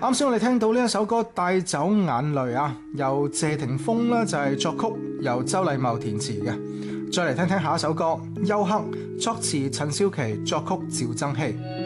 啱先我哋聽到呢一首歌《帶走眼淚》啊，由謝霆鋒呢就係作曲，由周禮茂填詞嘅。再嚟聽聽下一首歌《休克》，作詞陳少琪，作曲趙增熹。